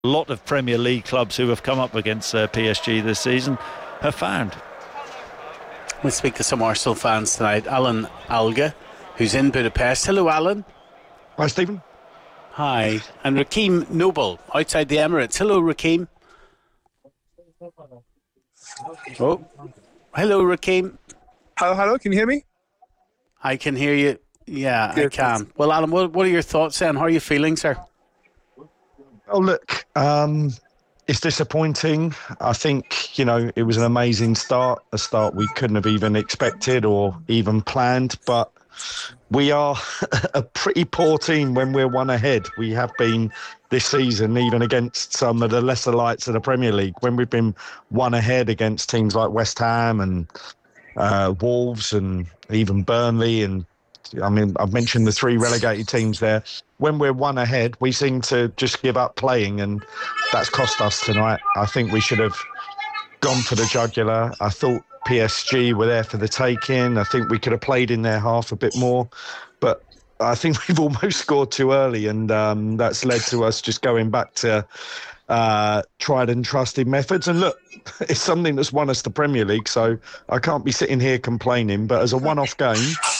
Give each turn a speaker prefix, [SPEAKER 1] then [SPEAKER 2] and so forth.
[SPEAKER 1] A lot of Premier League clubs who have come up against PSG this season have found.
[SPEAKER 2] We'll speak to some Arsenal fans tonight. Alan Alga, who's in Budapest. Hello, Alan.
[SPEAKER 3] Hi, Stephen.
[SPEAKER 2] Hi. And Raheem Noble, outside the Emirates. Hello, Raheem. Oh, hello, Raheem.
[SPEAKER 4] Hello, can you hear me?
[SPEAKER 2] I can hear you. Yeah,
[SPEAKER 4] Good.
[SPEAKER 2] I can. Well, Alan, what are your thoughts then? How are you feeling, sir?
[SPEAKER 3] Oh, look, it's disappointing. I think, it was an amazing start, a start we couldn't have even expected or even planned, but we are a pretty poor team when we're one ahead. We have been this season, even against some of the lesser lights of the Premier League, when we've been one ahead against teams like West Ham and Wolves and even Burnley. And I mean, I've mentioned the 3 relegated teams there. When we're one ahead, we seem to just give up playing, and that's cost us tonight. I think we should have gone for the jugular. I thought PSG were there for the taking. I think we could have played in their half a bit more, but I think we've almost scored too early, and that's led to us just going back to tried and trusted methods. And look, it's something that's won us the Premier League, so I can't be sitting here complaining, but as a one-off game,